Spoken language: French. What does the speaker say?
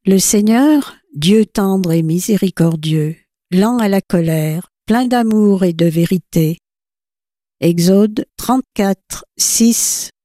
Le Seigneur, Dieu tendre et miséricordieux, lent à la colère, plein d'amour et de vérité. Exode 34, 6